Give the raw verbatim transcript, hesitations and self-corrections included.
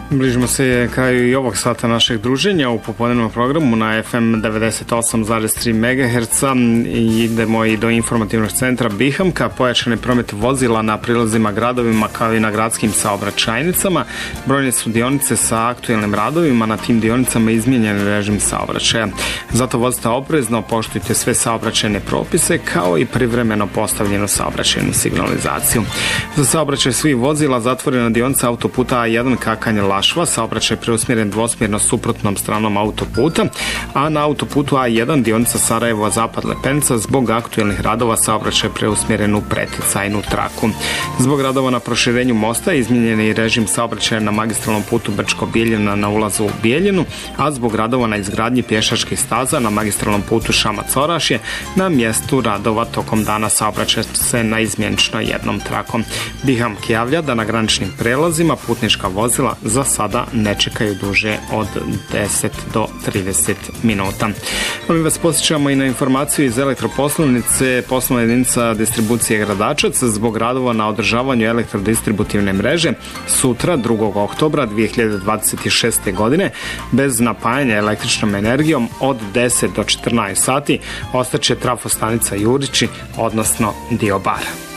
Bližimo se kraju i ovog sata našeg druženja u popodnevnom programu na F M devedeset osam zarez tri megaherca i idemo i do informativnog centra Bihamka. Pojačani promet vozila na prilazima gradovima kao i na gradskim saobraćajnicama. Brojne su dionice sa aktuelnim radovima, na tim dionicama izmijenjen režim saobraćaja. Zato vozite oprezno, poštujte sve saobraćajne propise kao i privremeno postavljenu saobraćajnu signalizaciju. Za saobraćaj svih vozila zatvorena dionica autoputa A jedan Kakanje Lašva, saobraćaj preusmjeren dvosmjerno suprotnom stranom autoputa, a na autoputu A jedan dionica Sarajevo Zapad Lepenca zbog aktuelnih radova saobraćaj preusmjeren u preticajnu traku. Zbog radova na proširenju mosta izmijenjen je i režim saobraćaja na magistralnom putu Brčko-Bijeljina na ulazu u Bijeljinu, a zbog radova na izgradnji pješačkih staza na magistralnom putu Šamac-Orašje na mjestu radova tokom dana saobraćaj se na izmjenično jednom trakom. Bihamk javlja da na graničnim prelazima putnička vozila za sada ne čekaju duže od deset do trideset minuta. Mi vas posjećamo i na informaciju iz elektroposlovnice. Poslovna jedinica distribucije Gradačac zbog radova na održavanju elektrodistributivne mreže sutra drugog oktobra dvije hiljade dvadeset šeste. godine bez napajanja električnom energijom od deset do četrnaest sati ostaće trafostanica Jurići, odnosno dio bara.